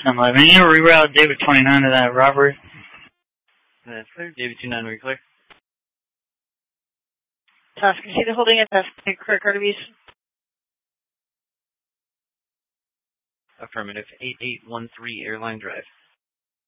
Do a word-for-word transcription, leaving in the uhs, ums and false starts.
nine eleven. You know, reroute David twenty-nine to that robbery. That's clear. David twenty-nine, we clear. Task, can you see the holding at the correct arteries? Affirmative. eight eight one three Airline Drive.